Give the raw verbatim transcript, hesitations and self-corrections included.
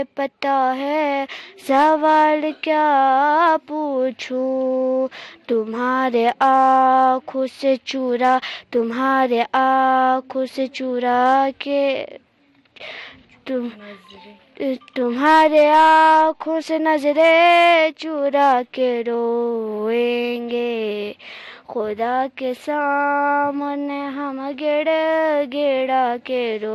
पता है सवाल क्या पूछूं, तुम्हारे आँखों से चुरा तुम्हारे आँखों से चुरा के तुम तुम्हारे आँखों से नजरें चुरा के रोएंगे, खुदा के सामने हम गिड़ गिड़ा के रो